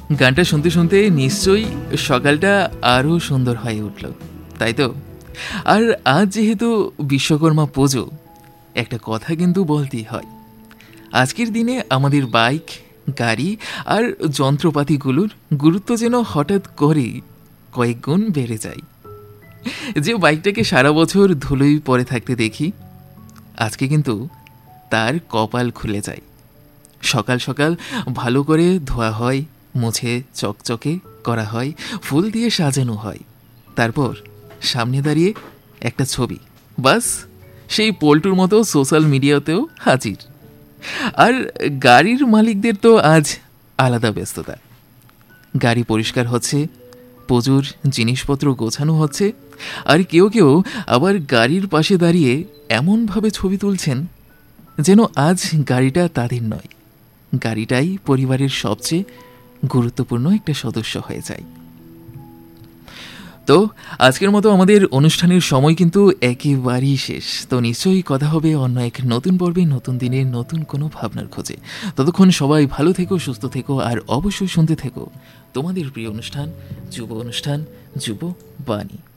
গানটা শুনতে শুনতে নিশ্চয়ই সকালটা আরও সুন্দর হয়ে উঠল, তাই তো? আর আজ যেহেতু বিশ্বকর্মা পুজো, একটা কথা কিন্তু বলতেই হয়। আজকের দিনে আমাদের বাইক, গাড়ি আর যন্ত্রপাতিগুলোর গুরুত্ব যেন হঠাৎ করেই কয়েক গুণ বেড়ে যায়। যে বাইকটাকে সারা বছর ধুলোয় পড়ে থাকতে দেখি, আজকে কিন্তু তার কপাল খুলে যায়। সকাল সকাল ভালো করে ধোয়া হয়, মুছে চকচকে করা হয়, ফুল দিয়ে সাজানো হয়, তারপর সামনে দাঁড়িয়ে একটা ছবি, বাস সেই পল্টুর মতো সোশ্যাল মিডিয়াতেও হাজির। আর গাড়ির মালিকদের তো আজ আলাদা ব্যস্ততা। গাড়ি পরিষ্কার হচ্ছে, পুজোর জিনিসপত্র গোছানো হচ্ছে, আর কেউ কেউ আবার গাড়ির পাশে দাঁড়িয়ে এমনভাবে ছবি তুলছেন যেন আজ গাড়িটা তাদের নয়, গাড়িটাই পরিবারের সবচেয়ে গুরুত্বপূর্ণ একটা সদস্য হয়ে যায়। তো আজকের মতো আমাদের অনুষ্ঠানের সময় কিন্তু একেবারেই শেষ। তো নিশ্চয়ই কথা হবে অন্য এক নতুন পর্বে, নতুন দিনে, নতুন কোনো ভাবনার খোঁজে। ততক্ষণ সবাই ভালো থেকো, সুস্থ থেকো, আর অবশ্যই শুনতে থেকো তোমাদের প্রিয় অনুষ্ঠান, যুব অনুষ্ঠান, যুব বাণী।